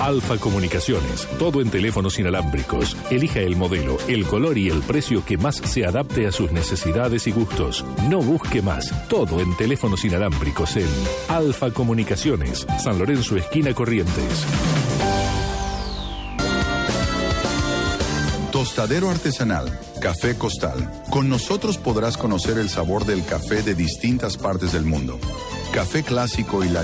Alfa Comunicaciones, todo en teléfonos inalámbricos. Elija el modelo, el color y el precio que más se adapte a sus necesidades y gustos. No busque más, todo en teléfonos inalámbricos en Alfa Comunicaciones, San Lorenzo, esquina Corrientes. Tostadero artesanal, Café Costal. Con nosotros podrás conocer el sabor del café de distintas partes del mundo. Café clásico y la